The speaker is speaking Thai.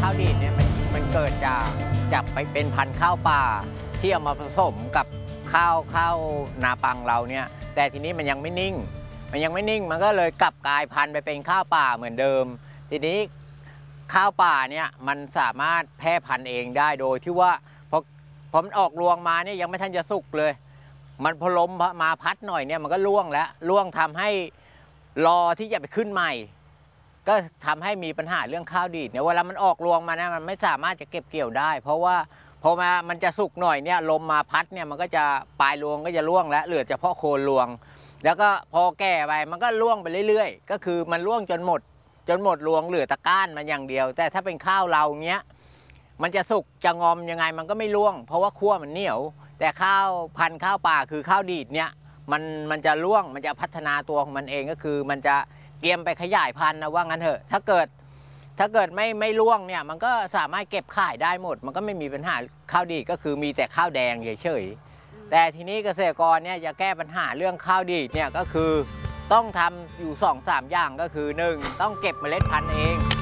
ข้าวดีดเนี่ยมันเกิดจากไปเป็นพันธุ์ข้าวป่าที่เอามาผสมกับข้าวนาปังเราเนี่ยแต่ทีนี้มันยังไม่นิ่งมันก็เลยกลับกลายพันธุ์ไปเป็นข้าวป่าเหมือนเดิมทีนี้ข้าวป่าเนี่ยมันสามารถแพร่พันธุ์เองได้โดยที่ว่าพอมันออกรวงมาเนี่ยยังไม่ทันจะสุกเลยมันพอลมมาพัดหน่อยเนี่ยมันก็ร่วงแล้วร่วงทำให้รอที่จะไปขึ้นใหม่ก็ทำให้มีปัญหาเรื่องข้าวดีดเนี่ยเวลามันออกรวงมาเนี่ยมันไม่สามารถจะเก็บเกี่ยวได้เพราะว่าพอมันจะสุกหน่อยเนี่ยลมมาพัดเนี่ยมันก็จะปลายรวงก็จะร่วงแล้วเหลือเฉพาะโคนรวงแล้วก็พอแก่ไปมันก็ร่วงไปเรื่อยๆก็คือมันร่วงจนหมดรวงเหลือตะก้านมันอย่างเดียวแต่ถ้าเป็นข้าวเราเงี้ยมันจะสุกจะงอมยังไงมันก็ไม่ร่วงเพราะว่าขั้วมันเหนียวแต่ข้าวพันธุ์ข้าวป่าคือข้าวดีดเนี่ยมันจะร่วงมันจะพัฒนาตัวของมันเองก็คือมันจะเตรียมไปขยายพันธุ์นะว่างั้นเถอะถ้าเกิดไม่ร่วงเนี่ยมันก็สามารถเก็บขายได้หมดมันก็ไม่มีปัญหาข้าวดีดก็คือมีแต่ข้าวแดงเฉยๆแต่ทีนี้เกษตรกรเนี่ยจะแก้ปัญหาเรื่องข้าวดีดเนี่ยก็คือต้องทำอยู่ 2-3 อย่างก็คือ 1. ต้องเก็บเมล็ดพันธุ์เอง